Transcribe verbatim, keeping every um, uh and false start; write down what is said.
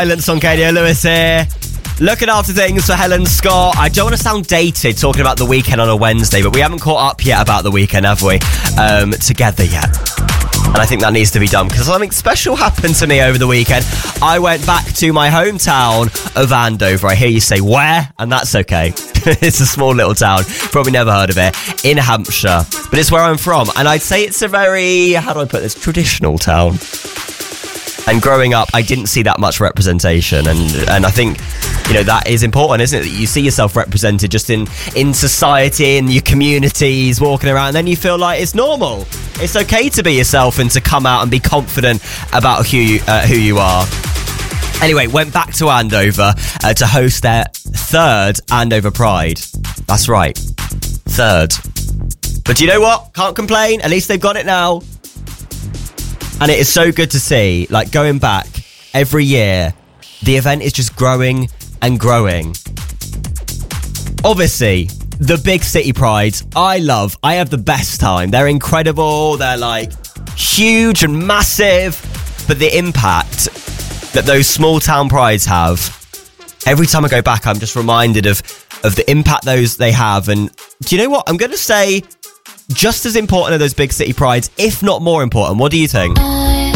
Silence on K D O Lewis here. Looking after things for Helen Scott. I don't want to sound dated talking about the weekend on a Wednesday, but we haven't caught up yet about the weekend, have we? Um, together yet. And I think that needs to be done because something special happened to me over the weekend. I went back to my hometown of Andover. I hear you say, where? And that's okay. It's a small little town. Probably never heard of it. In Hampshire. But it's where I'm from. And I'd say it's a very, how do I put this, traditional town. And growing up, I didn't see that much representation. And and I think, you know, that is important, isn't it? That you see yourself represented just in, in society, in your communities, walking around. And then you feel like it's normal. It's okay to be yourself and to come out and be confident about who you, uh, who you are. Anyway, went back to Andover uh, to host their third Andover Pride. That's right. Third. But you know what? Can't complain. At least they've got it now. And it is so good to see, like, going back every year, the event is just growing and growing. Obviously, the big city prides, I love. I have the best time. They're incredible. They're, like, huge and massive. But the impact that those small town prides have, every time I go back, I'm just reminded of, of the impact those they have. And do you know what? I'm going to say just as important are those big city prides, if not more important. What do you think?